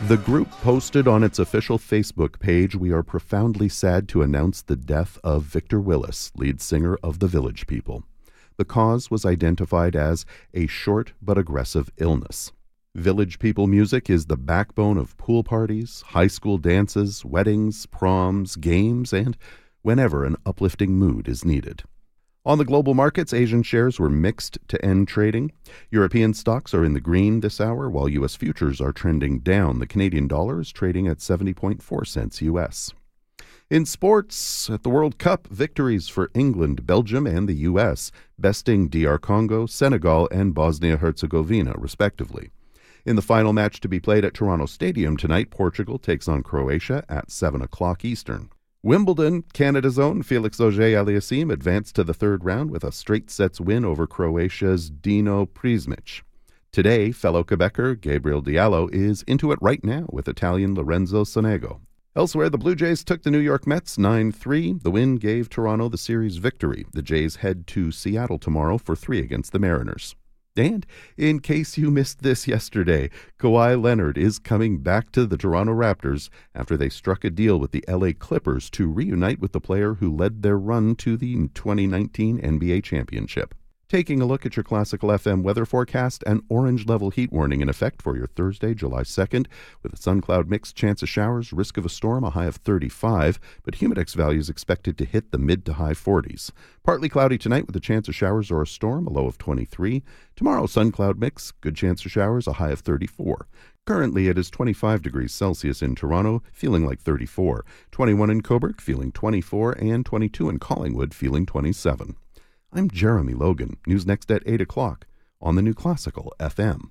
The group posted on its official Facebook page, "We are profoundly sad to announce the death of Victor Willis, lead singer of the Village People. The cause was identified as a short but aggressive illness." Village People music is the backbone of pool parties, high school dances, weddings, proms, games, and whenever an uplifting mood is needed. On the global markets, Asian shares were mixed to end trading. European stocks are in the green this hour, while U.S. futures are trending down. The Canadian dollar is trading at 70.4 cents U.S. In sports, at the World Cup, victories for England, Belgium, and the U.S., besting DR Congo, Senegal, and Bosnia-Herzegovina, respectively. In the final match to be played at Toronto Stadium tonight, Portugal takes on Croatia at 7 o'clock Eastern. Wimbledon, Canada's own Felix Auger-Aliassime advanced to the third round with a straight sets win over Croatia's Dino Prizmic. Today, fellow Quebecer Gabriel Diallo is into it right now with Italian Lorenzo Sonego. Elsewhere, the Blue Jays took the New York Mets 9-3. The win gave Toronto the series victory. The Jays head to Seattle tomorrow for 3 against the Mariners. And in case you missed this yesterday, Kawhi Leonard is coming back to the Toronto Raptors after they struck a deal with the LA Clippers to reunite with the player who led their run to the 2019 NBA championship. Taking a look at your Classical FM weather forecast, an orange level heat warning in effect for your Thursday, July 2nd, with a sun cloud mix, chance of showers, risk of a storm, a high of 35, but humidex values expected to hit the mid to high 40s. Partly cloudy tonight with a chance of showers or a storm, a low of 23. Tomorrow, sun cloud mix, good chance of showers, a high of 34. Currently, it is 25 degrees Celsius in Toronto, feeling like 34. 21 in Cobourg, feeling 24, and 22 in Collingwood, feeling 27. I'm Jeremy Logan. News next at 8 o'clock on the New Classical FM.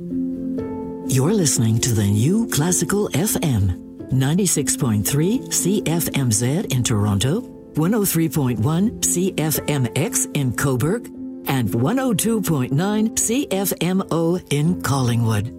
You're listening to the New Classical FM. 96.3 CFMZ in Toronto, 103.1 CFMX in Cobourg, and 102.9 CFMO in Collingwood.